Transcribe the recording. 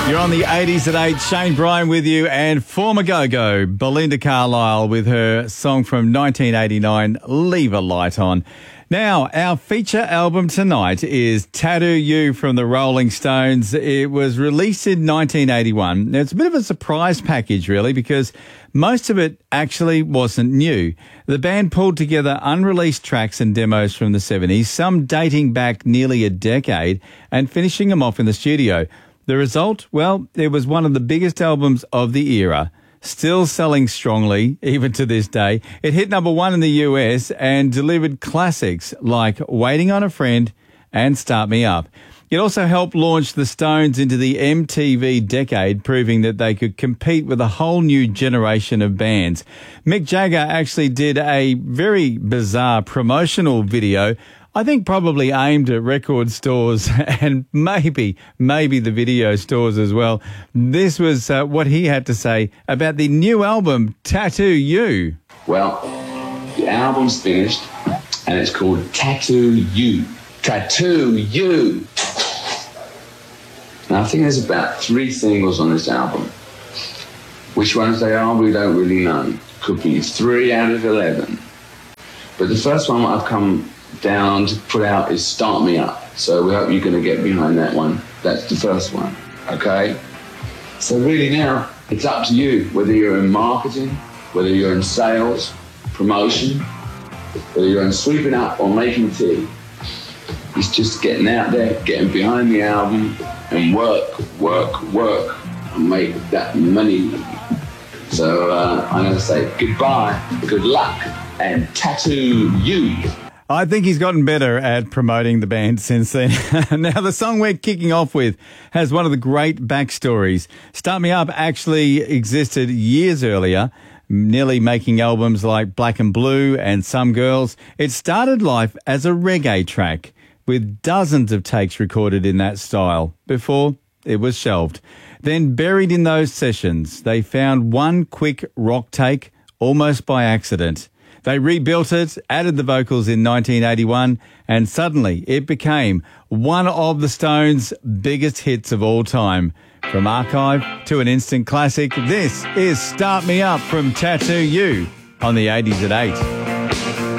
You're on the 80s at 8. Shane Bryan with you, and former Go-Go Belinda Carlisle with her song from 1989, Leave a Light On. Now, our feature album tonight is Tattoo You from the Rolling Stones. It was released in 1981. Now, it's a bit of a surprise package, really, because most of it actually wasn't new. The band pulled together unreleased tracks and demos from the 70s, some dating back nearly a decade, and finishing them off in the studio. The result? Well, it was one of the biggest albums of the era, still selling strongly, even to this day. It hit number one in the US and delivered classics like Waiting on a Friend and Start Me Up. It also helped launch the Stones into the MTV decade, proving that they could compete with a whole new generation of bands. Mick Jagger actually did a very bizarre promotional video, I think probably aimed at record stores and maybe the video stores as well. This was what he had to say about the new album, Tattoo You. Well, the album's finished and it's called Tattoo You. Tattoo You. Now, I think there's about 3 singles on this album. Which ones they are, we don't really know. Could be 3 out of 11. But the first one I've come down to put out is Start Me Up. So we hope you're going to get behind that one. That's the first one, okay? So really now, it's up to you, whether you're in marketing, whether you're in sales, promotion, whether you're in sweeping up or making tea. It's just getting out there, getting behind the album, and work, and make that money. So I'm going to say goodbye, good luck, and Tattoo You. I think he's gotten better at promoting the band since then. Now, the song we're kicking off with has one of the great backstories. Start Me Up actually existed years earlier, nearly making albums like Black and Blue and Some Girls. It started life as a reggae track, with dozens of takes recorded in that style before it was shelved. Then, buried in those sessions, they found one quick rock take almost by accident. They rebuilt it, added the vocals in 1981, and suddenly it became one of the Stones' biggest hits of all time. From archive to an instant classic, this is Start Me Up from Tattoo You on the 80s at 8.